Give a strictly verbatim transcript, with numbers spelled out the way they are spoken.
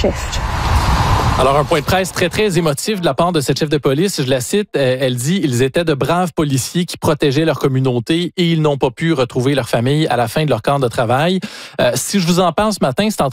shift. Alors, un point de presse très, très émotif de la part de cette chef de police. Je la cite, elle dit « Ils étaient de braves policiers qui protégeaient leur communauté et ils n'ont pas pu retrouver leur famille à la fin de leur camp de travail. Euh, » Si je vous en parle ce matin, c'est en